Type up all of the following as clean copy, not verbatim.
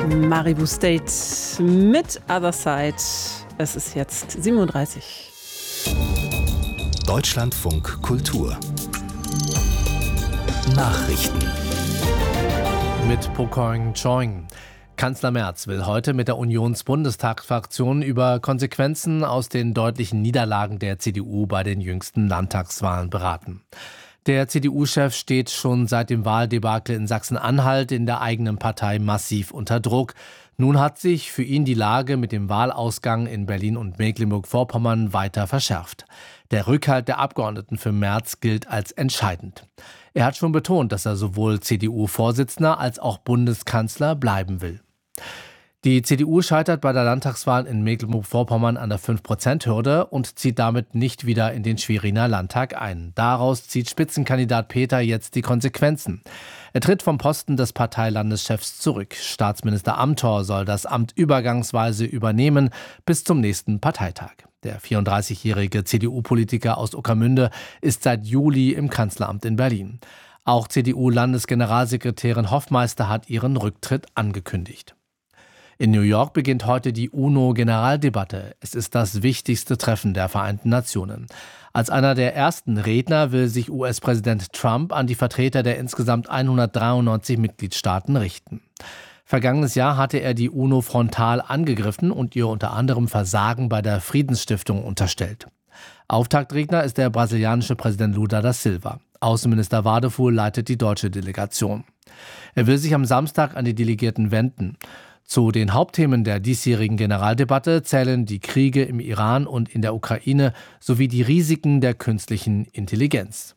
Maribu State mit Other Side. Es ist jetzt 37. Deutschlandfunk Kultur Nachrichten mit Pokoing Choing. Kanzler Merz will heute mit der Unionsbundestagsfraktion über Konsequenzen aus den deutlichen Niederlagen der CDU bei den jüngsten Landtagswahlen beraten. Der CDU-Chef steht schon seit dem Wahldebakel in Sachsen-Anhalt in der eigenen Partei massiv unter Druck. Nun hat sich für ihn die Lage mit dem Wahlausgang in Berlin und Mecklenburg-Vorpommern weiter verschärft. Der Rückhalt der Abgeordneten für Merz gilt als entscheidend. Er hat schon betont, dass er sowohl CDU-Vorsitzender als auch Bundeskanzler bleiben will. Die CDU scheitert bei der Landtagswahl in Mecklenburg-Vorpommern an der 5%-Hürde und zieht damit nicht wieder in den Schweriner Landtag ein. Daraus zieht Spitzenkandidat Peter jetzt die Konsequenzen. Er tritt vom Posten des Parteilandeschefs zurück. Staatsminister Amthor soll das Amt übergangsweise übernehmen bis zum nächsten Parteitag. Der 34-jährige CDU-Politiker aus Ueckermünde ist seit Juli im Kanzleramt in Berlin. Auch CDU-Landesgeneralsekretärin Hoffmeister hat ihren Rücktritt angekündigt. In New York beginnt heute die UNO-Generaldebatte. Es ist das wichtigste Treffen der Vereinten Nationen. Als einer der ersten Redner will sich US-Präsident Trump an die Vertreter der insgesamt 193 Mitgliedstaaten richten. Vergangenes Jahr hatte er die UNO frontal angegriffen und ihr unter anderem Versagen bei der Friedensstiftung unterstellt. Auftaktredner ist der brasilianische Präsident Lula da Silva. Außenminister Wadefuhl leitet die deutsche Delegation. Er will sich am Samstag an die Delegierten wenden. Zu den Hauptthemen der diesjährigen Generaldebatte zählen die Kriege im Iran und in der Ukraine sowie die Risiken der künstlichen Intelligenz.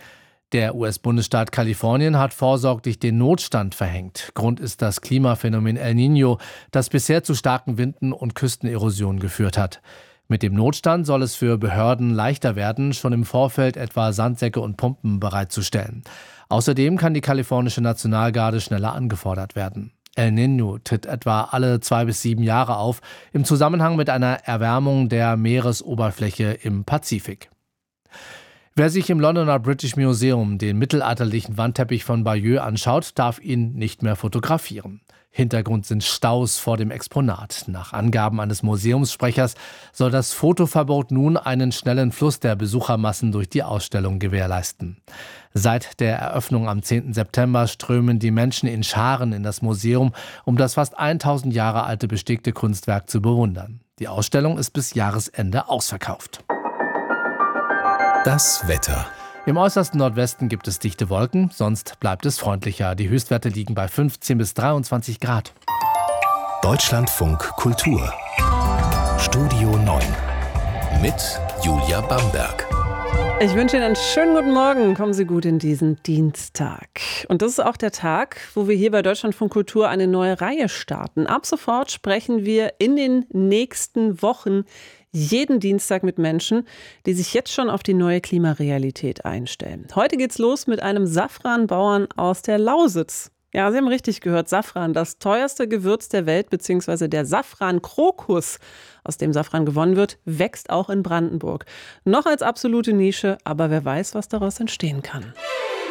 Der US-Bundesstaat Kalifornien hat vorsorglich den Notstand verhängt. Grund ist das Klimaphänomen El Niño, das bisher zu starken Winden und Küstenerosion geführt hat. Mit dem Notstand soll es für Behörden leichter werden, schon im Vorfeld etwa Sandsäcke und Pumpen bereitzustellen. Außerdem kann die kalifornische Nationalgarde schneller angefordert werden. El Niño tritt etwa alle 2 bis 7 Jahre auf, im Zusammenhang mit einer Erwärmung der Meeresoberfläche im Pazifik. Wer sich im Londoner British Museum den mittelalterlichen Wandteppich von Bayeux anschaut, darf ihn nicht mehr fotografieren. Hintergrund sind Staus vor dem Exponat. Nach Angaben eines Museumssprechers soll das Fotoverbot nun einen schnellen Fluss der Besuchermassen durch die Ausstellung gewährleisten. Seit der Eröffnung am 10. September strömen die Menschen in Scharen in das Museum, um das fast 1000 Jahre alte bestickte Kunstwerk zu bewundern. Die Ausstellung ist bis Jahresende ausverkauft. Das Wetter. Im äußersten Nordwesten gibt es dichte Wolken, sonst bleibt es freundlicher. Die Höchstwerte liegen bei 15 bis 23 Grad. Deutschlandfunk Kultur Studio 9 mit Julia Bamberg. Ich wünsche Ihnen einen schönen guten Morgen. Kommen Sie gut in diesen Dienstag. Und das ist auch der Tag, wo wir hier bei Deutschlandfunk Kultur eine neue Reihe starten. Ab sofort sprechen wir in den nächsten Wochen jeden Dienstag mit Menschen, die sich jetzt schon auf die neue Klimarealität einstellen. Heute geht's los mit einem Safranbauern aus der Lausitz. Ja, Sie haben richtig gehört, Safran, das teuerste Gewürz der Welt, beziehungsweise der Safran-Krokus, aus dem Safran gewonnen wird, wächst auch in Brandenburg. Noch als absolute Nische, aber wer weiß, was daraus entstehen kann.